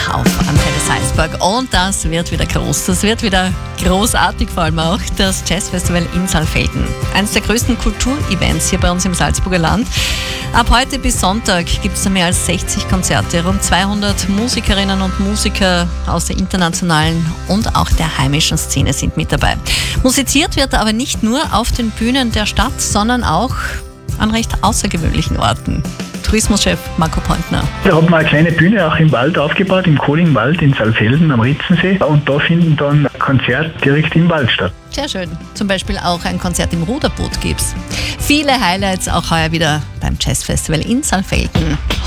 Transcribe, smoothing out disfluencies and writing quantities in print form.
auf Antenne Salzburg. Und das wird wieder groß. Das wird wieder großartig, vor allem auch das Jazzfestival in Saalfelden. Eines der größten Kulturevents hier bei uns im Salzburger Land. Ab heute bis Sonntag gibt es mehr als 60 Konzerte. Rund 200 Musikerinnen und Musiker aus der internationalen und auch der heimischen Szene sind mit dabei. Musiziert wird aber nicht nur auf den Bühnen der Stadt, sondern auch an recht außergewöhnlichen Orten. Tourismuschef Marco Pointner. Wir haben eine kleine Bühne auch im Wald aufgebaut, im Kohlingwald in Saalfelden am Ritzensee. Und da finden dann Konzerte direkt im Wald statt. Sehr schön. Zum Beispiel auch ein Konzert im Ruderboot gibt's. Viele Highlights auch heuer wieder beim Jazzfestival in Saalfelden.